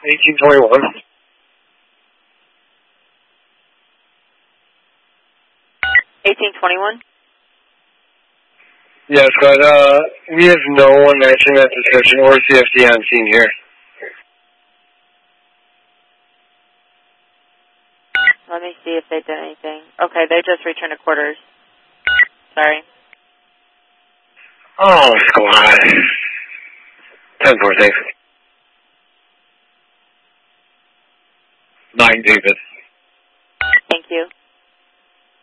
1821. Yes, but we have no one matching that description or CFD on scene here. Let me see if they did anything. Okay, they just returned to quarters. Sorry. Oh, squad. 10-4, thanks. 9, David. Thank you.